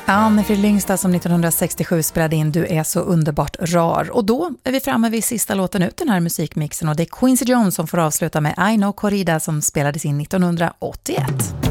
Anne-Frid Lyngstad som 1967 spelade in Du är så underbart rar. Och då är vi framme vid sista låten ut den här musikmixen och det är Quincy Jones som får avsluta med I Know Corrida som spelades in 1981.